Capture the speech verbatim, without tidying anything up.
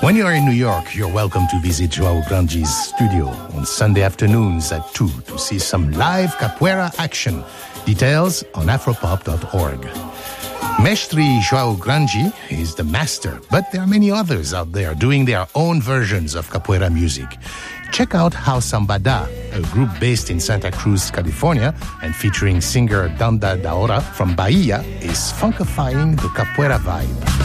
When you're in New York, you're welcome to visit Joao Grandi's studio on Sunday afternoons at two to see some live capoeira action. Details on afropop dot org. Mestre Joao Grandi is the master, but there are many others out there doing their own versions of capoeira music. Check out How Sambada, a group based in Santa Cruz, California, and featuring singer Danda Daora from Bahia, is funkifying the capoeira vibe.